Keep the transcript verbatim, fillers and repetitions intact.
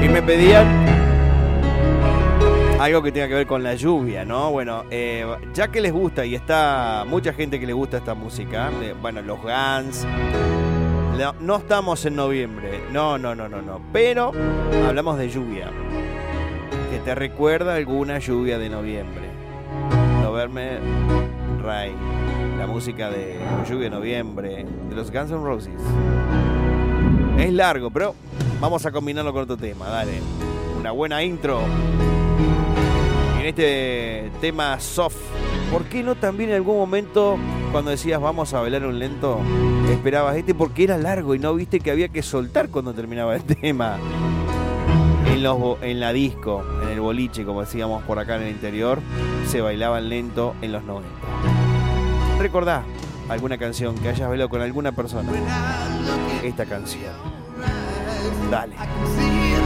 Y me pedían algo que tenga que ver con la lluvia, ¿no? Bueno, eh, ya que les gusta y está mucha gente que le gusta esta música, eh, bueno, los Guns, no, no estamos en noviembre, no, no, no, no, no, pero hablamos de lluvia, que te recuerda alguna lluvia de noviembre. November Rain, la música de lluvia de noviembre, de los Guns N' Roses. Es largo, pero vamos a combinarlo con otro tema, dale. Una buena intro. En este tema soft, ¿por qué no también en algún momento cuando decías vamos a bailar un lento, esperabas este porque era largo y no viste que había que soltar cuando terminaba el tema? En, los, en la disco, en el boliche, como decíamos por acá en el interior, se bailaban lento en los noventa. ¿Recordás alguna canción que hayas bailado con alguna persona? Esta canción. Dale.